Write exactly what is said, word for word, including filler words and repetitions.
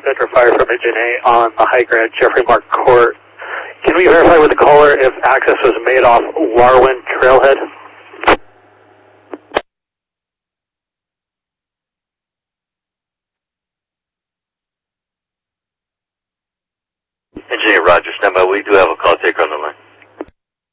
Center Fire from Engine A on the high grade Jeffrey Mark Court. Can we verify with the caller if access was made off Larwin Trailhead? Engineer Roger, stand by. We do have a call taker on the line.